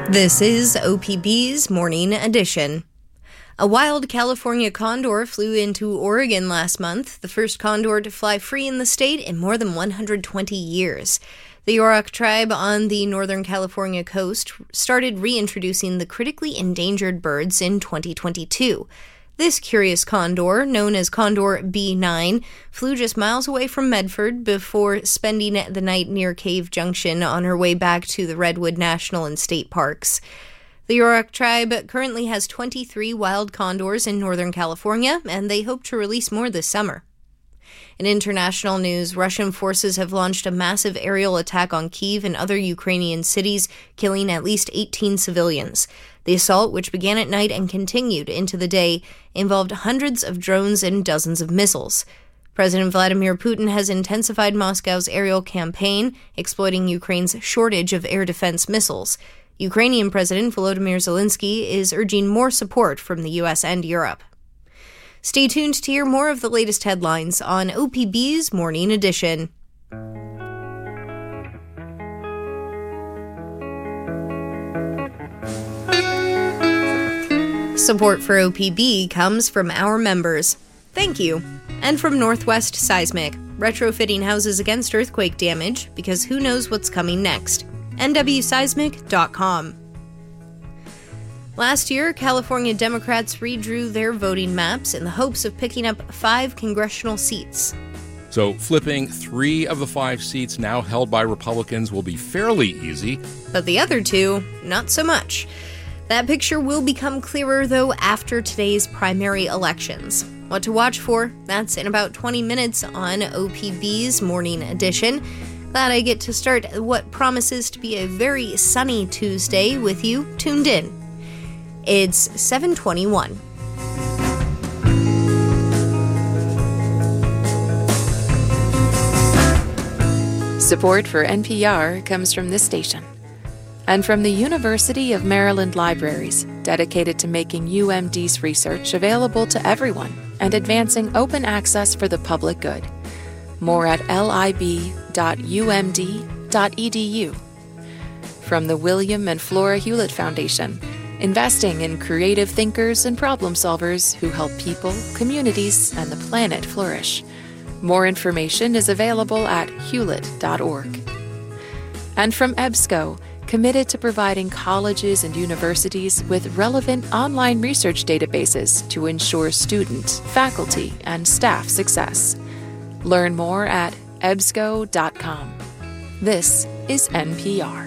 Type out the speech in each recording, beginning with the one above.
This is OPB's Morning Edition. A wild California condor flew into Oregon last month, the first condor to fly free in the state in more than 120 years. The Yurok tribe on the Northern California coast started reintroducing the critically endangered birds in 2022. This curious condor, known as Condor B9, flew just miles away from Medford before spending the night near Cave Junction on her way back to the Redwood National and State Parks. The Yurok tribe currently has 23 wild condors in Northern California, and they hope to release more this summer. In international news, Russian forces have launched a massive aerial attack on Kyiv and other Ukrainian cities, killing at least 18 civilians. The assault, which began at night and continued into the day, involved hundreds of drones and dozens of missiles. President Vladimir Putin has intensified Moscow's aerial campaign, exploiting Ukraine's shortage of air defense missiles. Ukrainian President Volodymyr Zelensky is urging more support from the U.S. and Europe. Stay tuned to hear more of the latest headlines on OPB's Morning Edition. Support for OPB comes from our members. Thank you. And from Northwest Seismic, retrofitting houses against earthquake damage, because who knows what's coming next. nwseismic.com. Last year, California Democrats redrew their voting maps in the hopes of picking up 5 congressional seats. So flipping 3 of the 5 seats now held by Republicans will be fairly easy. But the other 2, not so much. That picture will become clearer, though, after today's primary elections. What to watch for? That's in about 20 minutes on OPB's Morning Edition. Glad I get to start what promises to be a very sunny Tuesday with you tuned in. It's 7:21. Support for NPR comes from this station and from the University of Maryland Libraries, dedicated to making UMD's research available to everyone and advancing open access for the public good. More at lib.umd.edu. From the William and Flora Hewlett Foundation, investing in creative thinkers and problem solvers who help people, communities, and the planet flourish. More information is available at hewlett.org. And from EBSCO, committed to providing colleges and universities with relevant online research databases to ensure student, faculty, and staff success. Learn more at ebsco.com. This is NPR.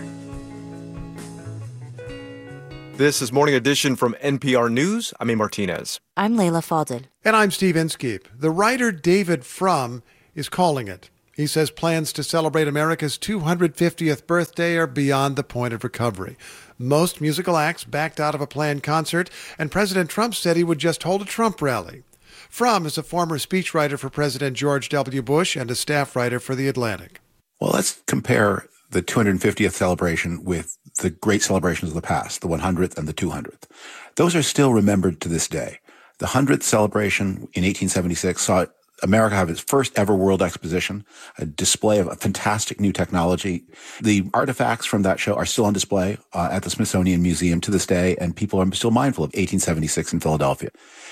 This is Morning Edition from NPR News. I'm A. Martinez. I'm Leila Fadel. And I'm Steve Inskeep. The writer David Frum is calling it. He says plans to celebrate America's 250th birthday are beyond the point of recovery. Most musical acts backed out of a planned concert, and President Trump said he would just hold a Trump rally. Frum is a former speechwriter for President George W. Bush and a staff writer for The Atlantic. Well, let's compare the 250th celebration with the great celebrations of the past, the 100th and the 200th. Those are still remembered to this day. The 100th celebration in 1876 saw America have its first ever World Exposition, a display of a fantastic new technology. The artifacts from that show are still on display at the Smithsonian Museum to this day, and people are still mindful of 1876 in Philadelphia.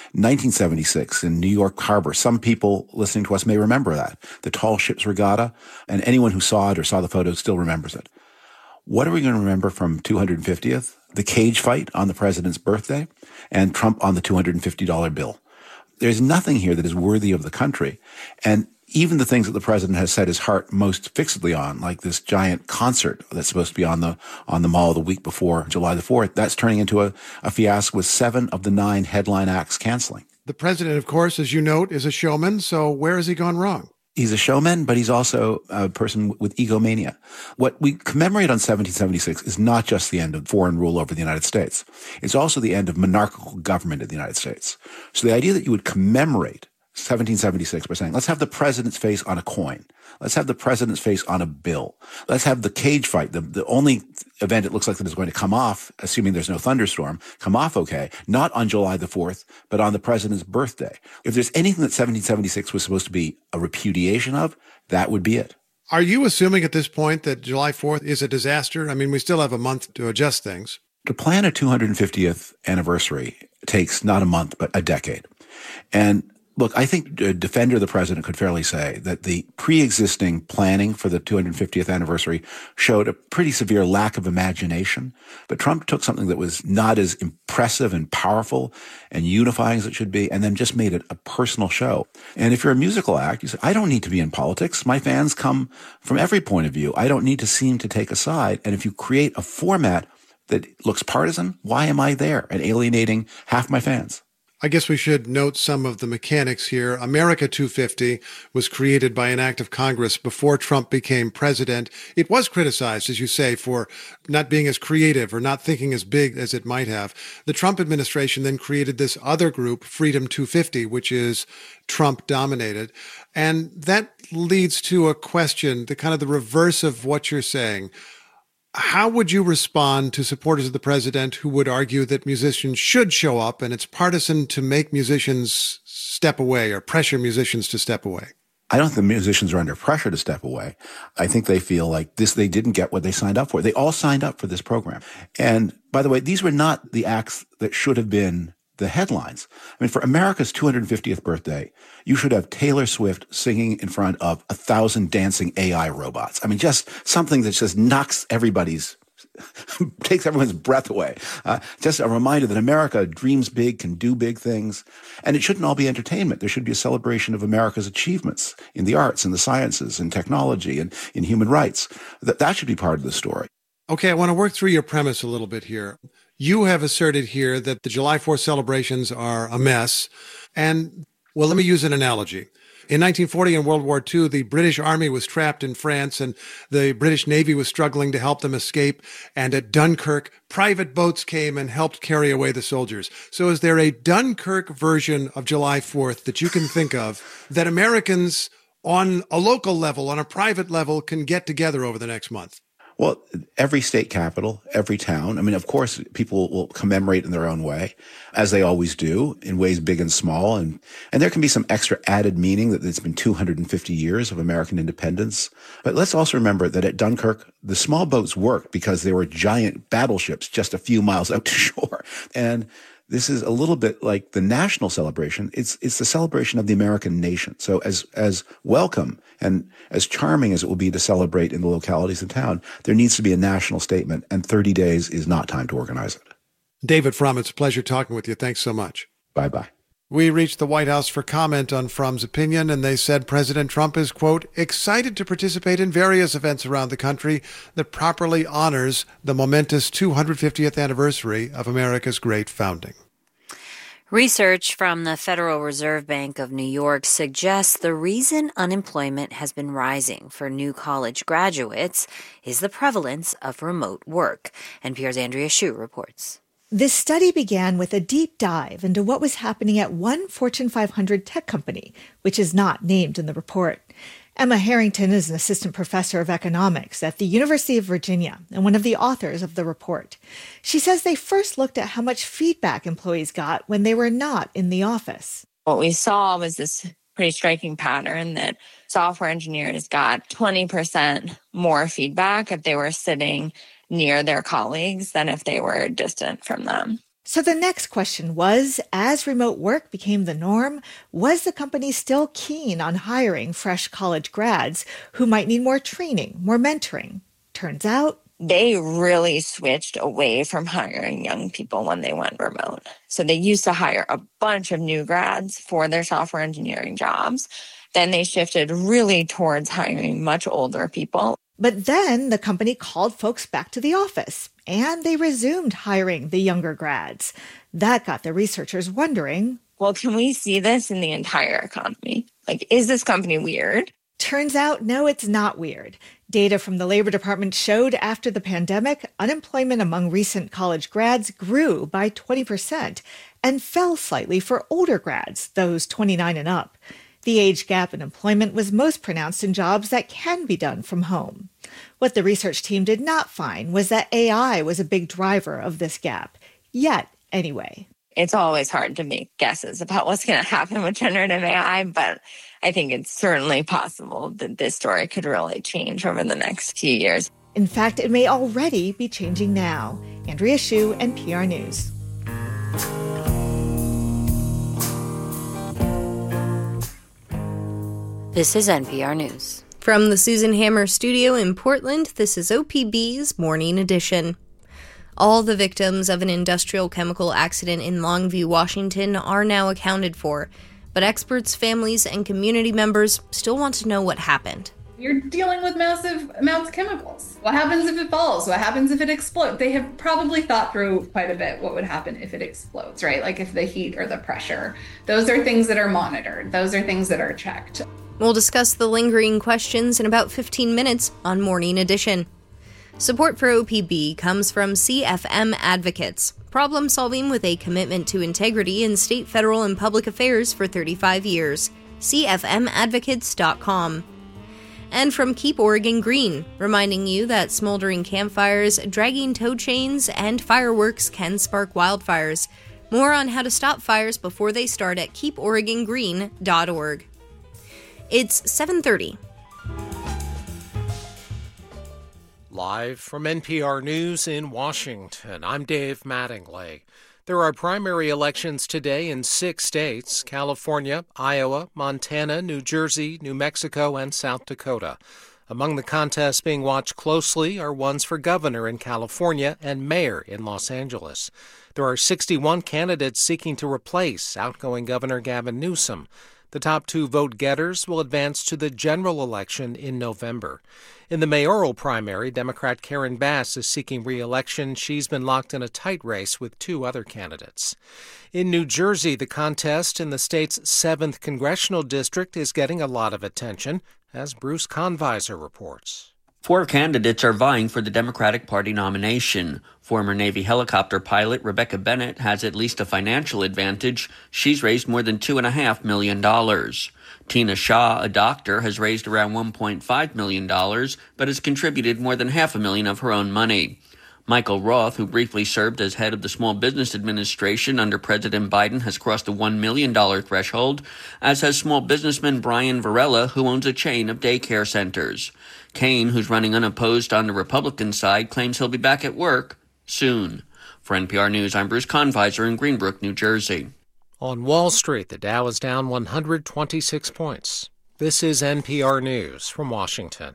1976 in New York Harbor. Some people listening to us may remember that. The Tall Ships Regatta, and anyone who saw it or saw the photos still remembers it. What are we going to remember from 250th? The cage fight on the president's birthday and Trump on the $250 bill. There's nothing here that is worthy of the country. And even the things that the president has set his heart most fixedly on, like this giant concert that's supposed to be on the Mall the week before July the 4th, that's turning into a fiasco with 7 of the 9 headline acts canceling. The president, of course, as you note, is a showman. So where has he gone wrong? He's a showman, but he's also a person with egomania. What we commemorate on 1776 is not just the end of foreign rule over the United States. It's also the end of monarchical government in the United States. So the idea that you would commemorate 1776 by saying, let's have the president's face on a coin. Let's have the president's face on a bill. Let's have the cage fight, the only event it looks like that is going to come off, assuming there's no thunderstorm, come off okay, not on July the 4th, but on the president's birthday. If there's anything that 1776 was supposed to be a repudiation of, that would be it. Are you assuming at this point that July 4th is a disaster? I mean, we still have a month to adjust things. To plan a 250th anniversary takes not a month, but a decade. And look, I think a defender of the president could fairly say that the pre-existing planning for the 250th anniversary showed a pretty severe lack of imagination. But Trump took something that was not as impressive and powerful and unifying as it should be, and then just made it a personal show. And if you're a musical act, you say, I don't need to be in politics. My fans come from every point of view. I don't need to seem to take a side. And if you create a format that looks partisan, why am I there and alienating half my fans? I guess we should note some of the mechanics here. America 250 was created by an act of Congress before Trump became president. It was criticized, as you say, for not being as creative or not thinking as big as it might have. The Trump administration then created this other group, Freedom 250, which is Trump dominated. And that leads to a question, the kind of the reverse of what you're saying. How would you respond to supporters of the president who would argue that musicians should show up and it's partisan to make musicians step away or pressure musicians to step away? I don't think the musicians are under pressure to step away. I think they feel like they didn't get what they signed up for. They all signed up for this program. And by the way, these were not the acts that should have been the headlines. I mean, for America's 250th birthday, you should have Taylor Swift singing in front of 1,000 dancing AI robots. I mean, just something that just takes everyone's breath away. Just a reminder that America dreams big, can do big things. And it shouldn't all be entertainment. There should be a celebration of America's achievements in the arts, in the sciences, in technology, and in human rights. That should be part of the story. Okay, I want to work through your premise a little bit here. You have asserted here that the July 4th celebrations are a mess. And, well, let me use an analogy. In 1940 and World War II, the British Army was trapped in France and the British Navy was struggling to help them escape. And at Dunkirk, private boats came and helped carry away the soldiers. So is there a Dunkirk version of July 4th that you can think of that Americans on a local level, on a private level, can get together over the next month? Well, every state capital, every town. I mean, of course, people will commemorate in their own way, as they always do, in ways big and small. And there can be some extra added meaning that it's been 250 years of American independence. But let's also remember that at Dunkirk, the small boats worked because there were giant battleships just a few miles out to shore. And this is a little bit like the national celebration. It's the celebration of the American nation. So as welcome and as charming as it will be to celebrate in the localities of town, there needs to be a national statement, and 30 days is not time to organize it. David Frum, it's a pleasure talking with you. Thanks so much. Bye-bye. We reached the White House for comment on Frum's opinion, and they said President Trump is, quote, excited to participate in various events around the country that properly honors the momentous 250th anniversary of America's great founding. Research from the Federal Reserve Bank of New York suggests the reason unemployment has been rising for new college graduates is the prevalence of remote work. NPR's Andrea Hsu reports. This study began with a deep dive into what was happening at one Fortune 500 tech company, which is not named in the report. Emma Harrington is an assistant professor of economics at the University of Virginia and one of the authors of the report. She says they first looked at how much feedback employees got when they were not in the office. What we saw was this pretty striking pattern that software engineers got 20% more feedback if they were sitting near their colleagues than if they were distant from them. So the next question was, as remote work became the norm, was the company still keen on hiring fresh college grads who might need more training, more mentoring? Turns out they really switched away from hiring young people when they went remote. So they used to hire a bunch of new grads for their software engineering jobs. Then they shifted really towards hiring much older people. But then the company called folks back to the office, and they resumed hiring the younger grads. That got the researchers wondering, well, can we see this in the entire economy? Like, is this company weird? Turns out, no, it's not weird. Data from the Labor Department showed after the pandemic, unemployment among recent college grads grew by 20% and fell slightly for older grads, those 29 and up. The age gap in employment was most pronounced in jobs that can be done from home. What the research team did not find was that AI was a big driver of this gap. Yet, anyway. It's always hard to make guesses about what's going to happen with generative AI, but I think it's certainly possible that this story could really change over the next few years. In fact, it may already be changing now. Andrea Hsu, NPR News. This is NPR News. From the Susan Hammer Studio in Portland, this is OPB's Morning Edition. All the victims of an industrial chemical accident in Longview, Washington are now accounted for, but experts, families, and community members still want to know what happened. You're dealing with massive amounts of chemicals. What happens if it falls? What happens if it explodes? They have probably thought through quite a bit what would happen if it explodes, right? Like if the heat or the pressure. Those are things that are monitored. Those are things that are checked. We'll discuss the lingering questions in about 15 minutes on Morning Edition. Support for OPB comes from CFM Advocates, problem solving with a commitment to integrity in state, federal, and public affairs for 35 years. CFMadvocates.com. And from Keep Oregon Green, reminding you that smoldering campfires, dragging tow chains, and fireworks can spark wildfires. More on how to stop fires before they start at keeporegongreen.org. It's 7:30. Live from NPR News in Washington, I'm Dave Mattingly. There are primary elections today in 6 states: California, Iowa, Montana, New Jersey, New Mexico, and South Dakota. Among the contests being watched closely are ones for governor in California and mayor in Los Angeles. There are 61 candidates seeking to replace outgoing Governor Gavin Newsom. The top 2 vote-getters will advance to the general election in November. In the mayoral primary, Democrat Karen Bass is seeking re-election. She's been locked in a tight race with 2 other candidates. In New Jersey, the contest in the state's 7th congressional district is getting a lot of attention, as Bruce Conviser reports. 4 candidates are vying for the Democratic Party nomination. Former Navy helicopter pilot Rebecca Bennett has at least a financial advantage. She's raised more than $2.5 million. Tina Shaw, a doctor, has raised around $1.5 million, but has contributed more than $500,000 of her own money. Michael Roth, who briefly served as head of the Small Business Administration under President Biden, has crossed the $1 million threshold, as has small businessman Brian Varela, who owns a chain of daycare centers. Kane, who's running unopposed on the Republican side, claims he'll be back at work soon. For NPR News, I'm Bruce Conviser in Greenbrook, New Jersey. On Wall Street, the Dow is down 126 points. This is NPR News from Washington.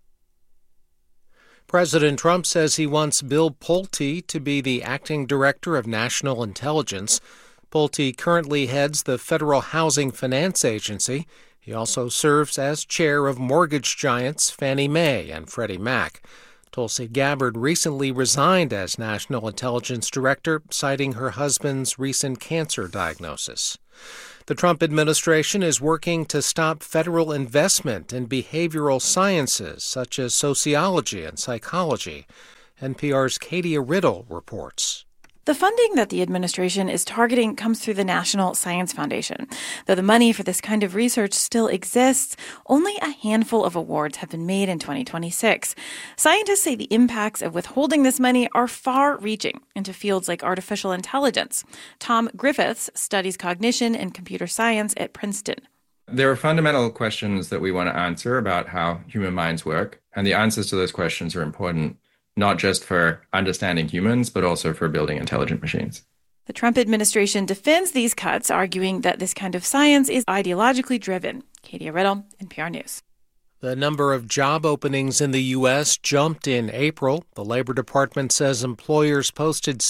President Trump says he wants Bill Pulte to be the acting director of national intelligence. Pulte currently heads the Federal Housing Finance Agency. He also serves as chair of mortgage giants Fannie Mae and Freddie Mac. Tulsi Gabbard recently resigned as National Intelligence Director, citing her husband's recent cancer diagnosis. The Trump administration is working to stop federal investment in behavioral sciences such as sociology and psychology. NPR's Katia Riddle reports. The funding that the administration is targeting comes through the National Science Foundation. Though the money for this kind of research still exists, only a handful of awards have been made in 2026. Scientists say the impacts of withholding this money are far-reaching into fields like artificial intelligence. Tom Griffiths studies cognition and computer science at Princeton. There are fundamental questions that we want to answer about how human minds work, and the answers to those questions are important, not just for understanding humans, but also for building intelligent machines. The Trump administration defends these cuts, arguing that this kind of science is ideologically driven. Katia Riddle, NPR News. The number of job openings in the U.S. jumped in April. The Labor Department says employers posted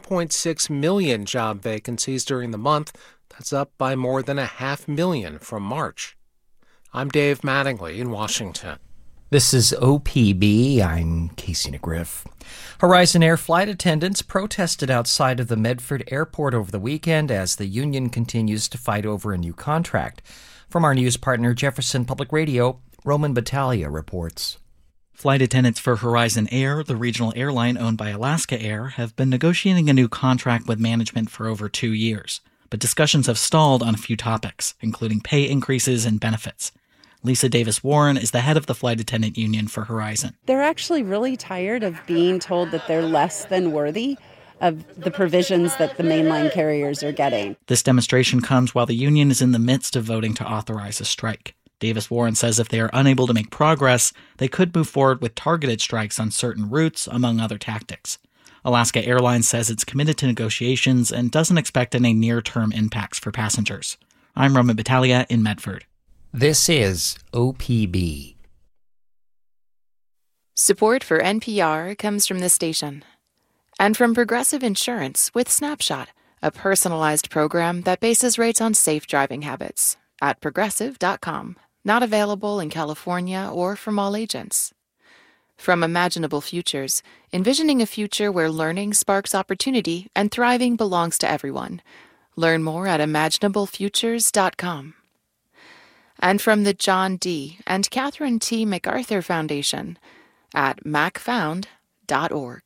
7.6 million job vacancies during the month. That's up by more than 500,000 from March. I'm Dave Mattingly in Washington. This is OPB. I'm Casey McGriff. Horizon Air flight attendants protested outside of the Medford airport over the weekend as the union continues to fight over a new contract. From our news partner, Jefferson Public Radio, Roman Battaglia reports. Flight attendants for Horizon Air, the regional airline owned by Alaska Air, have been negotiating a new contract with management for over 2 years. But discussions have stalled on a few topics, including pay increases and benefits. Lisa Davis Warren is the head of the flight attendant union for Horizon. They're actually really tired of being told that they're less than worthy of the provisions that the mainline carriers are getting. This demonstration comes while the union is in the midst of voting to authorize a strike. Davis Warren says if they are unable to make progress, they could move forward with targeted strikes on certain routes, among other tactics. Alaska Airlines says it's committed to negotiations and doesn't expect any near-term impacts for passengers. I'm Roman Battaglia in Medford. This is OPB. Support for NPR comes from this station. And from Progressive Insurance with Snapshot, a personalized program that bases rates on safe driving habits at Progressive.com. Not available in California or from all agents. From Imaginable Futures, envisioning a future where learning sparks opportunity and thriving belongs to everyone. Learn more at imaginablefutures.com. And from the John D. and Catherine T. MacArthur Foundation at macfound.org.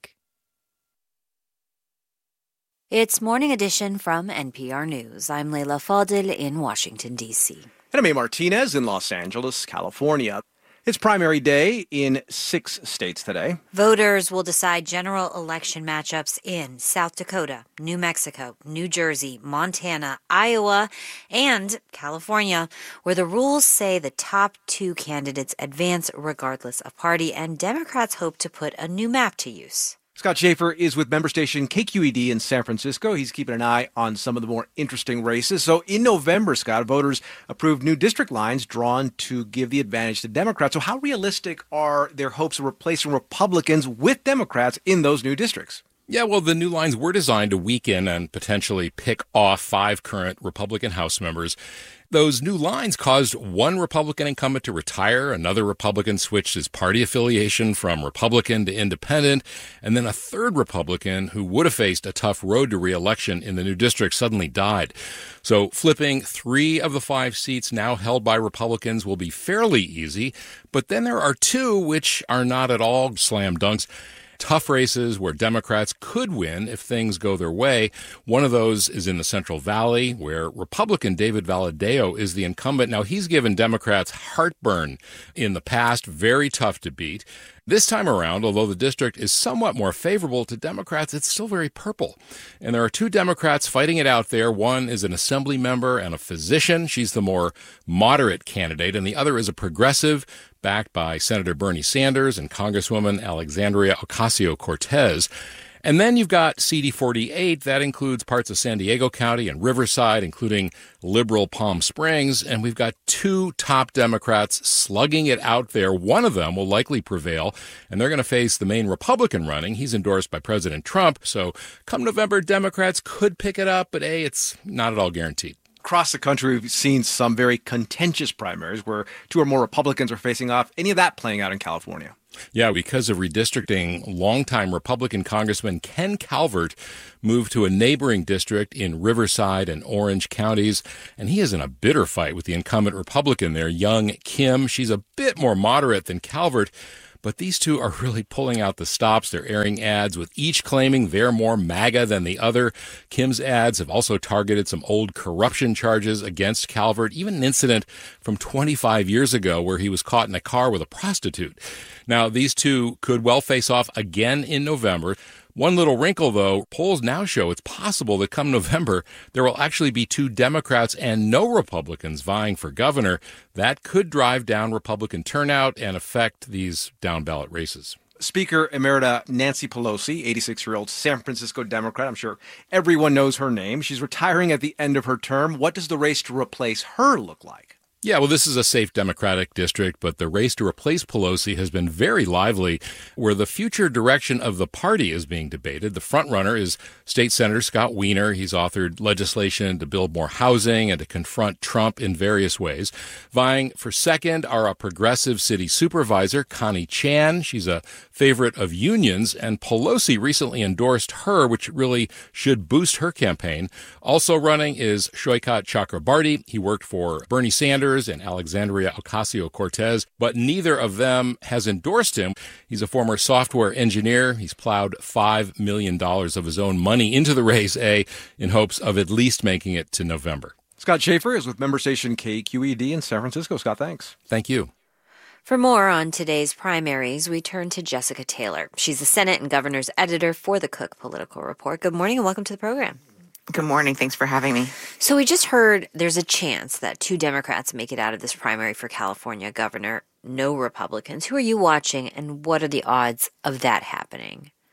It's Morning Edition from NPR News. I'm Leila Fadel in Washington, D.C. And I'm A. Martinez in Los Angeles, California. It's primary day in 6 states today. Voters will decide general election matchups in South Dakota, New Mexico, New Jersey, Montana, Iowa, and California, where the rules say the top 2 candidates advance regardless of party, and Democrats hope to put a new map to use. Scott Schaefer is with member station KQED in San Francisco. He's keeping an eye on some of the more interesting races. So in November, Scott, voters approved new district lines drawn to give the advantage to Democrats. So how realistic are their hopes of replacing Republicans with Democrats in those new districts? Yeah, well, the new lines were designed to weaken and potentially pick off 5 current Republican House members. Those new lines caused one Republican incumbent to retire, another Republican switched his party affiliation from Republican to Independent, and then a third Republican who would have faced a tough road to re-election in the new district suddenly died. So flipping 3 of the 5 seats now held by Republicans will be fairly easy, but then there are 2 which are not at all slam dunks. Tough races where Democrats could win if things go their way. One of those is in the Central Valley, where Republican David Valadao is the incumbent. Now, he's given Democrats heartburn in the past, very tough to beat. This time around, although the district is somewhat more favorable to Democrats, it's still very purple. And there are 2 Democrats fighting it out there. One is an assembly member and a physician. She's the more moderate candidate. And the other is a progressive, backed by Senator Bernie Sanders and Congresswoman Alexandria Ocasio-Cortez. And then you've got CD48. That includes parts of San Diego County and Riverside, including liberal Palm Springs. And we've got 2 top Democrats slugging it out there. One of them will likely prevail, and they're going to face the main Republican running. He's endorsed by President Trump. So come November, Democrats could pick it up, but it's not at all guaranteed. Across the country, we've seen some very contentious primaries where 2 or more Republicans are facing off. Any of that playing out in California? Yeah, because of redistricting, longtime Republican Congressman Ken Calvert moved to a neighboring district in Riverside and Orange counties, and he is in a bitter fight with the incumbent Republican there, Young Kim. She's a bit more moderate than Calvert, but these 2 are really pulling out the stops. They're airing ads with each claiming they're more MAGA than the other. Kim's ads have also targeted some old corruption charges against Calvert, even an incident from 25 years ago where he was caught in a car with a prostitute. Now, these 2 could well face off again in November. One little wrinkle, though, polls now show it's possible that come November, there will actually be 2 Democrats and no Republicans vying for governor. That could drive down Republican turnout and affect these down-ballot races. Speaker Emerita Nancy Pelosi, 86-year-old San Francisco Democrat. I'm sure everyone knows her name. She's retiring at the end of her term. What does the race to replace her look like? Yeah, well, this is a safe Democratic district, but the race to replace Pelosi has been very lively, where the future direction of the party is being debated. The frontrunner is State Senator Scott Wiener. He's authored legislation to build more housing and to confront Trump in various ways. Vying for second are a progressive city supervisor, Connie Chan. She's a favorite of unions, and Pelosi recently endorsed her, which really should boost her campaign. Also running is Shoykat Chakrabarty. He worked for Bernie Sanders and Alexandria Ocasio-Cortez, but neither of them has endorsed him. He's a former software engineer. He's plowed $5 million of his own money into the race, in hopes of at least making it to November. Scott Schaefer is with member station KQED in San Francisco. Scott, thanks. Thank you. For more on today's primaries, we turn to Jessica Taylor. She's the Senate and Governor's editor for the Cook Political Report. Good morning and welcome to the program. Good morning. Thanks for having me. So we just heard there's a chance that 2 Democrats make it out of this primary for California governor, no Republicans. Who are you watching, and what are the odds of that happening?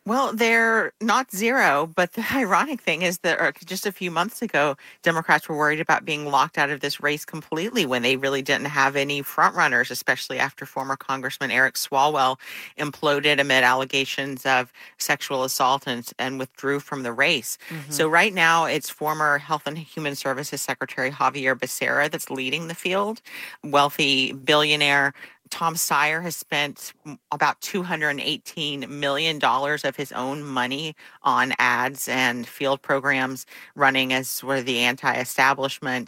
Well, they're not zero, but the ironic thing is that just a few months ago, Democrats were worried about being locked out of this race completely when they really didn't have any frontrunners, especially after former Congressman Eric Swalwell imploded amid allegations of sexual assault and withdrew from the race. Mm-hmm. So right now, it's former Health and Human Services Secretary Xavier Becerra that's leading the field. Wealthy billionaire Tom Steyer has spent about $218 million of his own money on ads and field programs running as sort of the anti-establishment,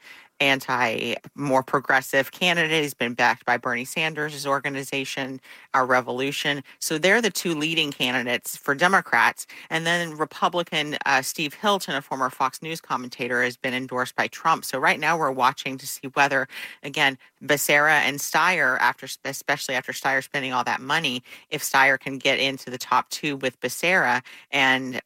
more progressive candidate. He's been backed by Bernie Sanders' organization, Our Revolution. So they're the two leading candidates for Democrats. And then Republican Steve Hilton, a former Fox News commentator, has been endorsed by Trump. So right now we're watching to see whether, again, Becerra and Steyer, especially after Steyer spending all that money, if Steyer can get into the top two with Becerra. And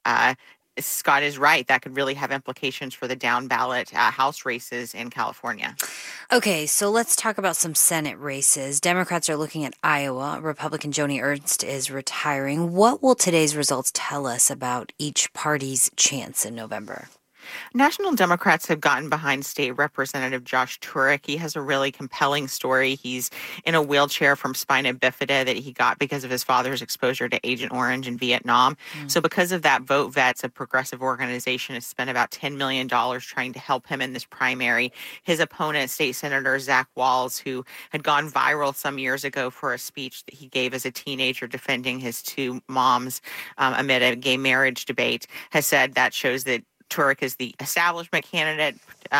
Scott is right. That could really have implications for the down ballot House races in California. Okay, so let's talk about some Senate races. Democrats are looking at Iowa. Republican Joni Ernst is retiring. What will today's results tell us about each party's chance in November? National Democrats have gotten behind State Representative Josh Turek. He has a really compelling story. He's in a wheelchair from spina bifida that he got because of his father's exposure to Agent Orange in Vietnam. So because of that, Vote Vets, a progressive organization, has spent about $10 million trying to help him in this primary. His opponent, State Senator Zach Walz, who had gone viral some years ago for a speech that he gave as a teenager defending his two moms amid a gay marriage debate, has said that shows that Turek is the establishment candidate,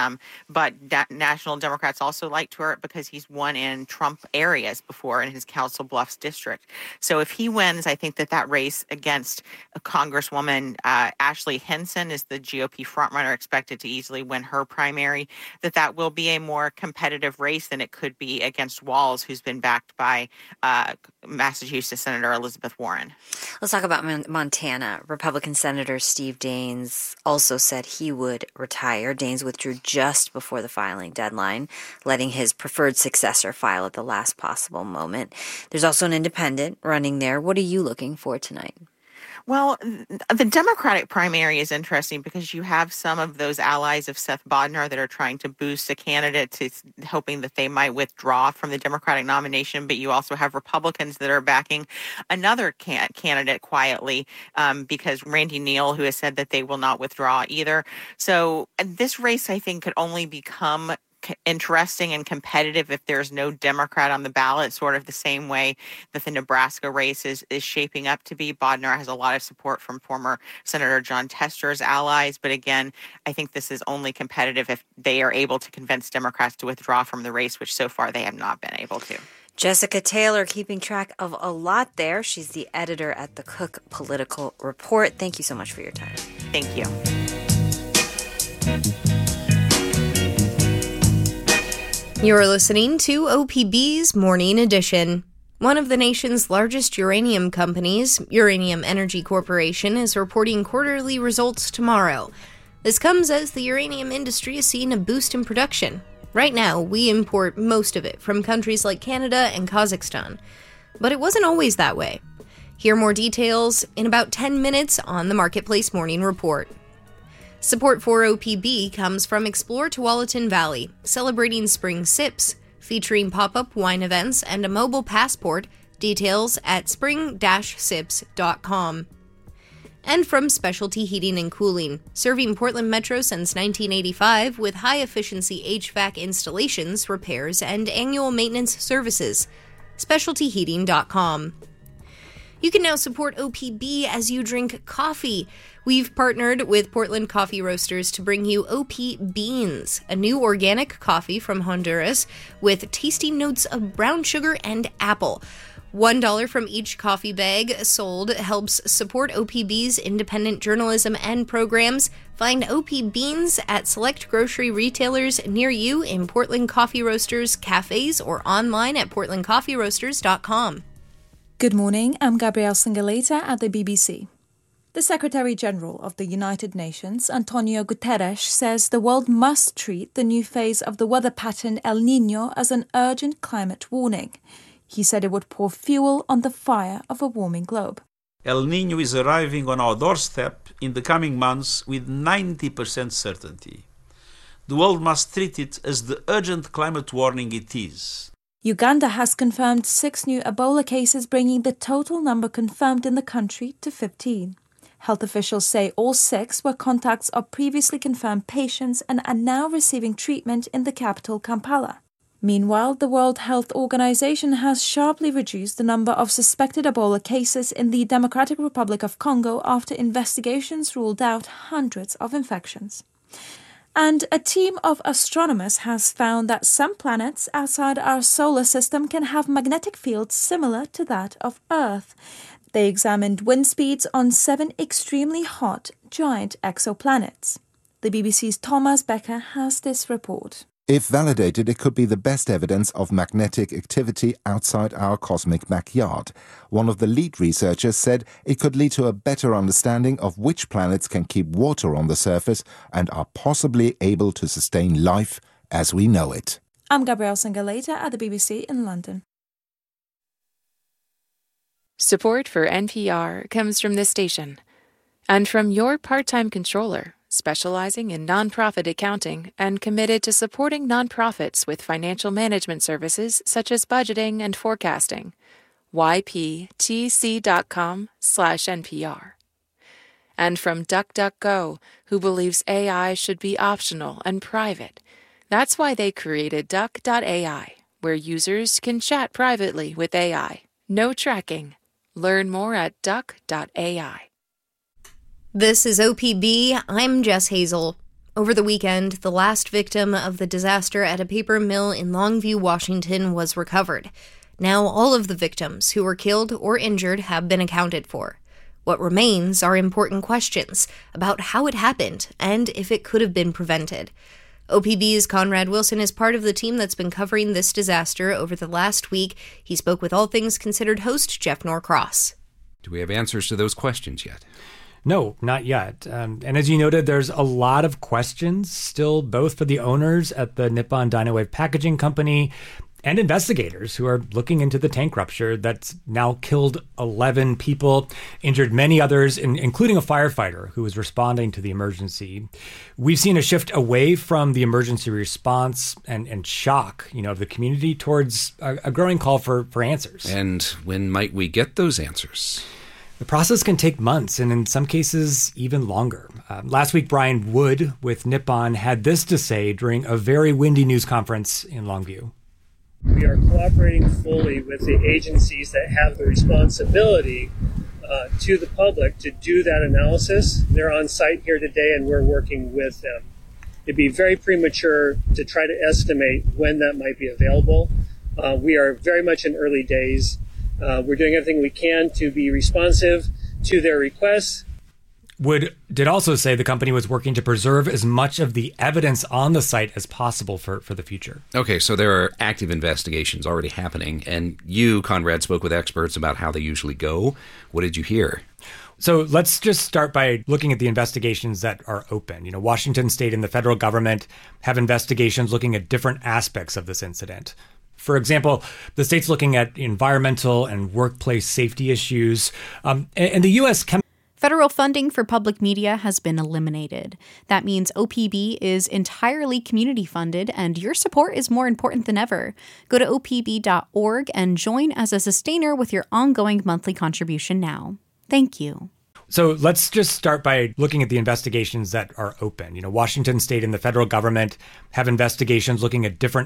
but National Democrats also like Turek because he's won in Trump areas before in his Council Bluffs district. So if he wins, I think that race against a Congresswoman Ashley Hinson is the GOP frontrunner, expected to easily win her primary, that will be a more competitive race than it could be against Walz, who's been backed by Massachusetts Senator Elizabeth Warren. Let's talk about Montana. Republican Senator Steve Daines also said he would retire. Daines withdrew just before the filing deadline, letting his preferred successor file at the last possible moment. There's also an independent running there. What are you looking for tonight? Well, the Democratic primary is interesting because you have some of those allies of Seth Bodnar that are trying to boost a candidate to hoping that they might withdraw from the Democratic nomination. But you also have Republicans that are backing another candidate quietly because Randy Neal, who has said that they will not withdraw either. So this race, I think, could only become interesting and competitive if there's no Democrat on the ballot, sort of the same way that the Nebraska race is shaping up to be. Bodnar has a lot of support from former Senator John Tester's allies. But again, I think this is only competitive if they are able to convince Democrats to withdraw from the race, which so far they have not been able to. Jessica Taylor keeping track of a lot there. She's the editor at the Cook Political Report. Thank you so much for your time. Thank you. You're listening to OPB's Morning Edition. One of the nation's largest uranium companies, Uranium Energy Corporation, is reporting quarterly results tomorrow. This comes as the uranium industry is seeing a boost in production. Right now, we import most of it from countries like Canada and Kazakhstan. But it wasn't always that way. Hear more details in about 10 minutes on the Marketplace Morning Report. Support for OPB comes from Explore Tualatin Valley, celebrating spring sips, featuring pop-up wine events and a mobile passport. Details at spring-sips.com. And from Specialty Heating and Cooling, serving Portland Metro since 1985 with high-efficiency HVAC installations, repairs, and annual maintenance services. SpecialtyHeating.com. You can now support OPB as you drink coffee. We've partnered with Portland Coffee Roasters to bring you OP Beans, a new organic coffee from Honduras with tasty notes of brown sugar and apple. $1 from each coffee bag sold helps support OPB's independent journalism and programs. Find OP Beans at select grocery retailers near you in Portland Coffee Roasters cafes or online at portlandcoffeeroasters.com. Good morning, I'm Gabrielle Singoleta at the BBC. The Secretary-General of the United Nations, Antonio Guterres, says the world must treat the new phase of the weather pattern El Niño as an urgent climate warning. He said it would pour fuel on the fire of a warming globe. El Niño is arriving on our doorstep in the coming months with 90% certainty. The world must treat it as the urgent climate warning it is. Uganda has confirmed 6 new Ebola cases, bringing the total number confirmed in the country to 15. Health officials say all 6 were contacts of previously confirmed patients and are now receiving treatment in the capital, Kampala. Meanwhile, the World Health Organization has sharply reduced the number of suspected Ebola cases in the Democratic Republic of Congo after investigations ruled out hundreds of infections. And a team of astronomers has found that some planets outside our solar system can have magnetic fields similar to that of Earth. They examined wind speeds on 7 extremely hot, giant exoplanets. The BBC's Thomas Becker has this report. If validated, it could be the best evidence of magnetic activity outside our cosmic backyard. One of the lead researchers said it could lead to a better understanding of which planets can keep water on the surface and are possibly able to sustain life as we know it. I'm Gabrielle Singalaita at the BBC in London. Support for NPR comes from this station and from your part-time controller, specializing in nonprofit accounting and committed to supporting nonprofits with financial management services such as budgeting and forecasting. yptc.com/NPR. And from DuckDuckGo, who believes AI should be optional and private. That's why they created Duck.ai, where users can chat privately with AI. No tracking. Learn more at Duck.ai. This is OPB. I'm Jess Hazel. Over the weekend, the last victim of the disaster at a paper mill in Longview, Washington, was recovered. Now all of the victims who were killed or injured have been accounted for. What remains are important questions about how it happened and if it could have been prevented. OPB's Conrad Wilson is part of the team that's been covering this disaster over the last week. He spoke with All Things Considered host Jeff Norcross. Do we have answers to those questions yet? No, not yet. And as you noted, there's a lot of questions still, both for the owners at the Nippon Dynawave Packaging Company and investigators who are looking into the tank rupture that's now killed 11 people, injured many others, including a firefighter who was responding to the emergency. We've seen a shift away from the emergency response and shock, of the community towards a growing call for answers. And when might we get those answers? The process can take months, and in some cases, even longer. Last week, Brian Wood with Nippon had this to say during a very windy news conference in Longview. We are cooperating fully with the agencies that have the responsibility to the public to do that analysis. They're on site here today, and we're working with them. It'd be very premature to try to estimate when that might be available. We are very much in early days. We're doing everything we can to be responsive to their requests. Wood did also say the company was working to preserve as much of the evidence on the site as possible for the future. Okay, so there are active investigations already happening, and you, Conrad, spoke with experts about how they usually go. What did you hear? So let's just start by looking at the investigations that are open. Washington State and the federal government have investigations looking at different aspects of this incident. For example, the state's looking at environmental and workplace safety issues. And the U.S. Federal funding for public media has been eliminated. That means OPB is entirely community funded, and your support is more important than ever. Go to opb.org and join as a sustainer with your ongoing monthly contribution now. Thank you. So let's just start by looking at the investigations that are open. Washington State and the federal government have investigations looking at different